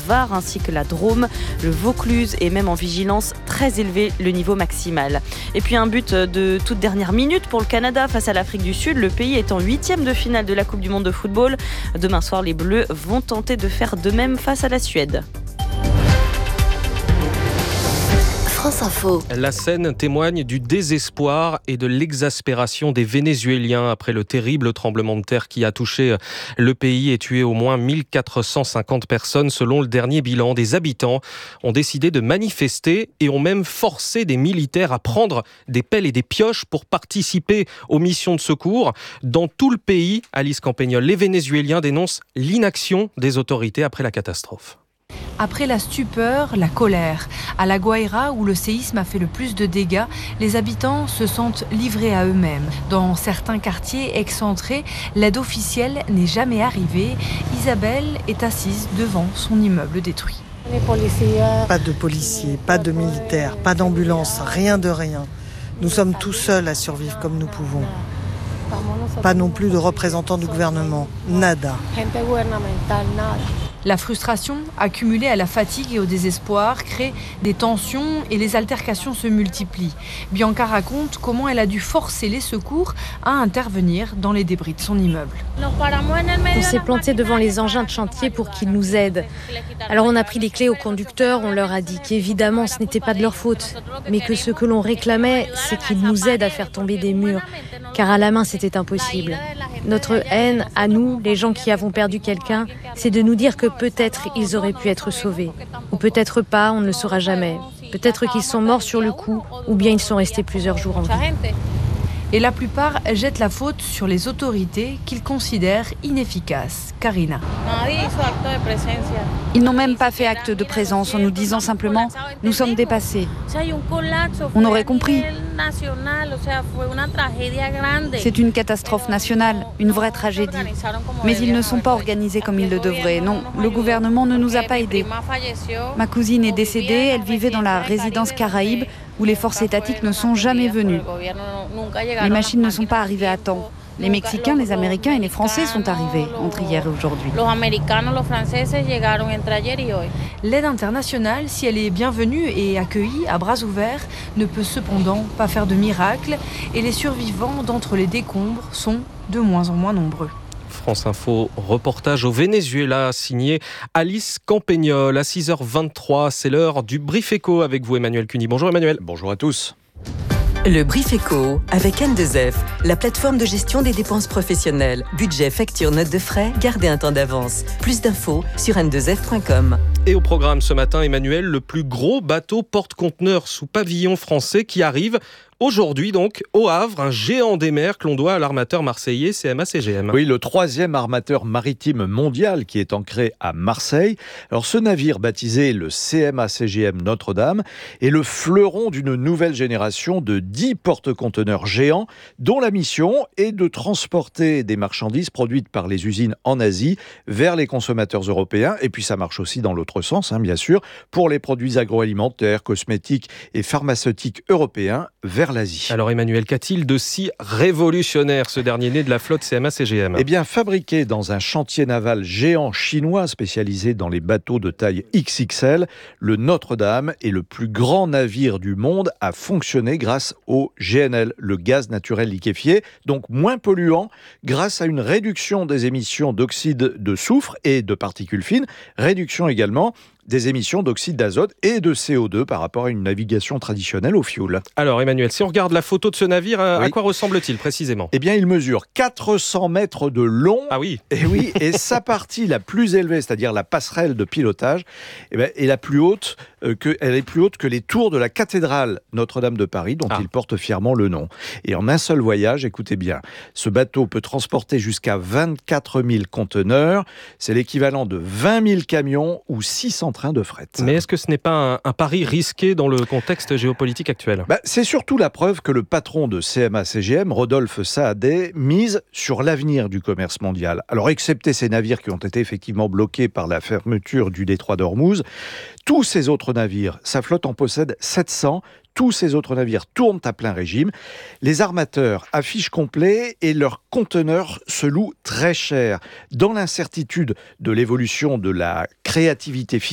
Var ainsi que la Drôme, le Vaucluse et même en vigilance très élevée, le niveau maximal. Et puis un but de toute dernière minute pour le Canada face à l'Afrique du Sud. Le pays est en 8e de finale de la Coupe du Monde de football. Demain soir, les Bleus vont tenter de faire de même face à la Suède. France Info. La scène témoigne du désespoir et de l'exaspération des Vénézuéliens après le terrible tremblement de terre qui a touché le pays et tué au moins 1450 personnes. Selon le dernier bilan, des habitants ont décidé de manifester et ont même forcé des militaires à prendre des pelles et des pioches pour participer aux missions de secours. Dans tout le pays, Alice Campagnol, les Vénézuéliens dénoncent l'inaction des autorités après la catastrophe. Après la stupeur, la colère. À La Guaira, où le séisme a fait le plus de dégâts, les habitants se sentent livrés à eux-mêmes. Dans certains quartiers excentrés, l'aide officielle n'est jamais arrivée. Isabelle est assise devant son immeuble détruit. Pas de policiers, pas de militaires, pas d'ambulance, rien de rien. Nous sommes tout seuls à survivre comme nous pouvons. Pas non plus de représentants du gouvernement. Nada. La frustration, accumulée à la fatigue et au désespoir, crée des tensions et les altercations se multiplient. Bianca raconte comment elle a dû forcer les secours à intervenir dans les débris de son immeuble. On s'est planté devant les engins de chantier pour qu'ils nous aident. Alors on a pris les clés aux conducteurs, on leur a dit qu'évidemment ce n'était pas de leur faute, mais que ce que l'on réclamait, c'est qu'ils nous aident à faire tomber des murs, car à la main c'était impossible. Notre haine, à nous, les gens qui avons perdu quelqu'un, c'est de nous dire que peut-être ils auraient pu être sauvés. Ou peut-être pas, on ne le saura jamais. Peut-être qu'ils sont morts sur le coup, ou bien ils sont restés plusieurs jours en vie. Et la plupart jettent la faute sur les autorités qu'ils considèrent inefficaces. Karina. Ils n'ont même pas fait acte de présence en nous disant simplement « nous sommes dépassés ». On aurait compris. C'est une catastrophe nationale, une vraie tragédie. Mais ils ne sont pas organisés comme ils le devraient. Non, le gouvernement ne nous a pas aidés. Ma cousine est décédée, elle vivait dans la résidence Caraïbe où les forces étatiques ne sont jamais venues. Les machines ne sont pas arrivées à temps. Les Mexicains, les Américains et les Français sont arrivés entre hier et aujourd'hui. L'aide internationale, si elle est bienvenue et accueillie à bras ouverts, ne peut cependant pas faire de miracle et les survivants d'entre les décombres sont de moins en moins nombreux. France Info, reportage au Venezuela, signé Alice Campagnol. À 6h23, c'est l'heure du Brief Éco avec vous, Emmanuel Cuny. Bonjour Emmanuel. Bonjour à tous. Le Brief Éco avec N2F, la plateforme de gestion des dépenses professionnelles. Budget, facture, notes de frais, gardez un temps d'avance. Plus d'infos sur n2f.com. Et au programme ce matin, Emmanuel, le plus gros bateau porte-conteneurs sous pavillon français qui arrive aujourd'hui donc au Havre, un géant des mers que l'on doit à l'armateur marseillais CMA-CGM. Oui, le 3e armateur maritime mondial qui est ancré à Marseille. Alors ce navire baptisé le CMA-CGM Notre-Dame est le fleuron d'une nouvelle génération de 10 porte-conteneurs géants dont la mission est de transporter des marchandises produites par les usines en Asie vers les consommateurs européens. Et puis ça marche aussi dans l'autre sens, bien sûr, pour les produits agroalimentaires, cosmétiques et pharmaceutiques européens vers l'Asie. Alors Emmanuel, qu'a-t-il de si révolutionnaire ce dernier né de la flotte CMA-CGM ? Eh bien, fabriqué dans un chantier naval géant chinois spécialisé dans les bateaux de taille XXL, le Notre-Dame est le plus grand navire du monde à fonctionner grâce au GNL, le gaz naturel liquéfié, donc moins polluant grâce à une réduction des émissions d'oxyde de soufre et de particules fines, réduction également des émissions d'oxyde d'azote et de CO2 par rapport à une navigation traditionnelle au fioul. Alors Emmanuel, si on regarde la photo de ce navire, à quoi ressemble-t-il précisément ? Eh bien, il mesure 400 mètres de long. Ah oui. Et oui, et sa partie la plus élevée, c'est-à-dire la passerelle de pilotage, est la plus haute elle est plus haute que les tours de la cathédrale Notre-Dame de Paris, dont il porte fièrement le nom. Et en un seul voyage, écoutez bien, ce bateau peut transporter jusqu'à 24 000 conteneurs. C'est l'équivalent de 20 000 camions ou 600 trains de fret. Mais est-ce que ce n'est pas un pari risqué dans le contexte géopolitique actuel ? C'est surtout la preuve que le patron de CMA-CGM, Rodolphe Saadé, mise sur l'avenir du commerce mondial. Alors, excepté ces navires qui ont été effectivement bloqués par la fermeture du détroit d'Ormuz, tous ces autres navires, sa flotte en possède 700. Tous ces autres navires tournent à plein régime. Les armateurs affichent complet et leurs conteneurs se louent très cher. Dans l'incertitude de l'évolution de la créativité